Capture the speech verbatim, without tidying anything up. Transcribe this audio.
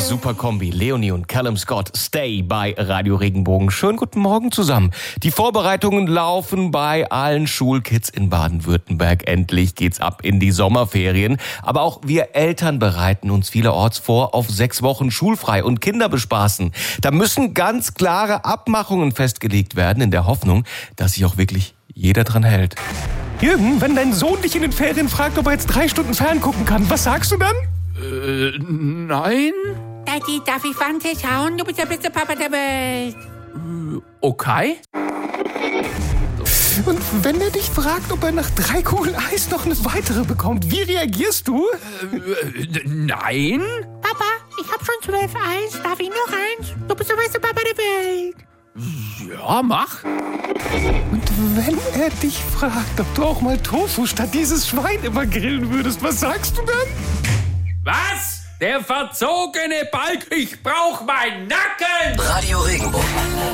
Super Kombi, Leonie und Callum Scott, Stay bei Radio Regenbogen. Schönen guten Morgen zusammen. Die Vorbereitungen laufen bei allen Schulkids in Baden-Württemberg. Endlich geht's ab in die Sommerferien. Aber auch wir Eltern bereiten uns vielerorts vor auf sechs Wochen schulfrei und Kinder bespaßen. Da müssen ganz klare Abmachungen festgelegt werden, in der Hoffnung, dass sich auch wirklich jeder dran hält. Jürgen, wenn dein Sohn dich in den Ferien fragt, ob er jetzt drei Stunden ferngucken kann, was sagst du dann? Äh, nein? Daddy, darf ich Fernsehen schauen? Du bist der beste Papa der Welt. Äh, okay. Und wenn er dich fragt, ob er nach drei Kugeln Eis noch eine weitere bekommt, wie reagierst du? Äh, nein? Papa, ich hab schon zwölf Eis. Darf ich noch eins? Du bist der beste Papa der Welt. Ja, mach. Und wenn er dich fragt, ob du auch mal Tofu statt dieses Schwein immer grillen würdest, was sagst du dann? Was? Der verzogene Balk, ich brauch meinen Nacken!